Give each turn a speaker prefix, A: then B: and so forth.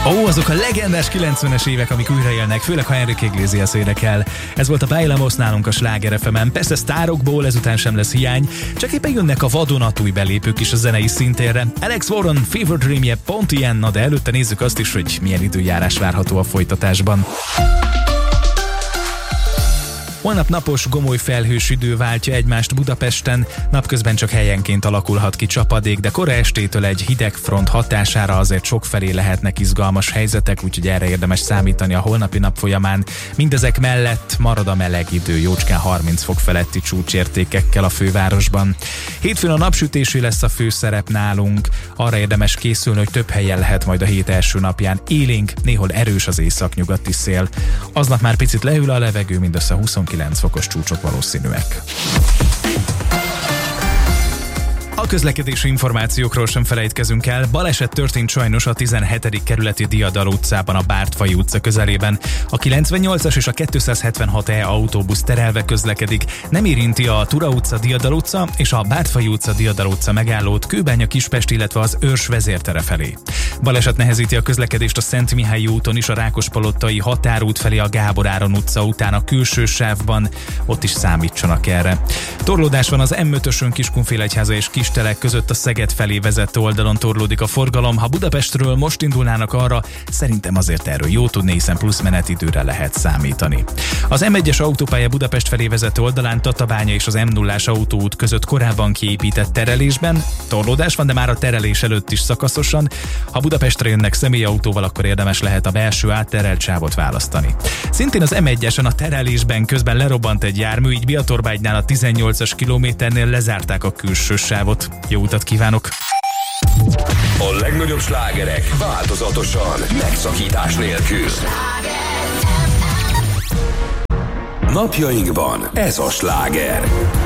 A: Azok a legendás 90-es évek, amik újraélnek, főleg ha Enrique Iglesias énekel. Ez volt a Bailamos nálunk a Sláger FM-en. Persze sztárokból ezután sem lesz hiány, csak éppen jönnek a vadonatúj belépők is a zenei szintérre. Alex Warren Fever Dreamje pont ilyen, na de előtte nézzük azt is, hogy milyen időjárás várható a folytatásban. Holnap napos, gomoly felhős idő váltja egymást Budapesten, napközben csak helyenként alakulhat ki csapadék, de kora estétől egy hideg front hatására azért sokfelé lehetnek izgalmas helyzetek, úgyhogy erre érdemes számítani a holnapi nap folyamán. Mindezek mellett marad a meleg idő, jócskán 30 fok feletti csúcsértékekkel a fővárosban. Hétfőn a napsütésű lesz a főszerep nálunk, arra érdemes készülni, hogy több helyen lehet majd a hét első napján élénk, néhol erős az északnyugati szél. Aznap már picit lehűl a levegő, mindössze 29 fokos csúcsok valószínűek. A közlekedési információkról sem felejtkezünk el. Baleset történt sajnos a 17. kerületi Diadal utcában, a Bártfai utca közelében. A 98-as és a 276E autóbusz terelve közlekedik. Nem érinti a Tura utca, Diadal utca és a Bártfai utca, Diadal utca megállót Kőbánya, Kispest, illetve az Őrs vezértere felé. Baleset nehezíti a közlekedést a Szent Mihályi úton is, a Rákospalottai Határút felé a Gábor Áron utca után a külső sávban, ott is számítsanak erre. Torlódás van az M5-ösön Kiskunfélegyháza és Kistelek között, a Szeged felé vezető oldalon torlódik a forgalom. Ha Budapestről most indulnának arra, szerintem azért erről jó tudni, hiszen plusz menetidőre lehet számítani. Az M1-es autópálya Budapest felé vezető oldalán Tatabánya és az M0-ás autóút között korábban kiépített terelésben torlódás van, de már a terelés előtt is szakaszosan. Ha Budapestre jönnek személyautóval, akkor érdemes lehet a belső átterelt sávot választani. Szintén az M1-esen a terelésben közben lerobbant egy jármű, így Biatorbágynál a 18-as kilométernél lezárták a külső sávot. Jó utat kívánok!
B: A legnagyobb slágerek változatosan, megszakítás nélkül. Napjainkban ez a sláger.